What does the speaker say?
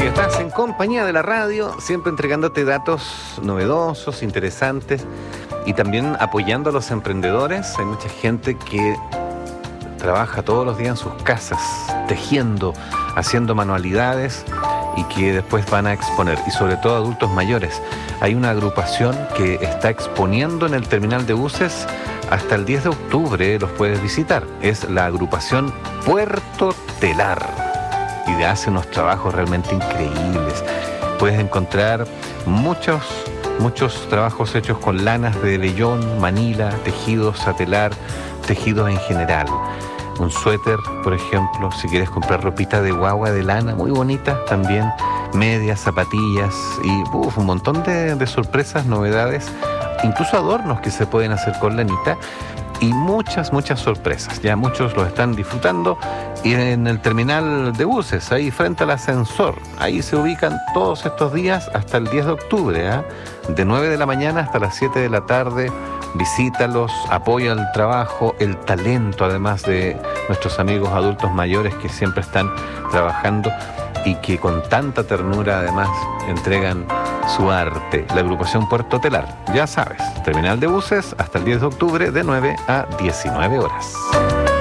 Estás en compañía de la radio, siempre entregándote datos novedosos, interesantes y también apoyando a los emprendedores. Hay mucha gente que trabaja todos los días en sus casas, tejiendo, haciendo manualidades y que después van a exponer, y sobre todo adultos mayores. Hay una agrupación que está exponiendo en el terminal de buses hasta el 10 de octubre, los puedes visitar. Es la agrupación Puerto Telar y hace unos trabajos realmente increíbles. Puedes encontrar muchos trabajos hechos con lanas de vellón, manila, tejidos a telar, tejidos en general. Un suéter, por ejemplo, si quieres comprar ropita de guagua de lana, muy bonita también, medias, zapatillas y un montón de sorpresas, novedades, incluso adornos que se pueden hacer con lanita y muchas sorpresas. Ya muchos lo están disfrutando y en el terminal de buses, ahí frente al ascensor, ahí se ubican todos estos días hasta el 10 de octubre, de 9 de la mañana hasta las 7 de la tarde. Visítalos, apoya el trabajo, el talento, además de nuestros amigos adultos mayores que siempre están trabajando y que con tanta ternura además entregan su arte. La agrupación Puerto Telar, ya sabes, terminal de buses hasta el 10 de octubre de 9 a 19 horas.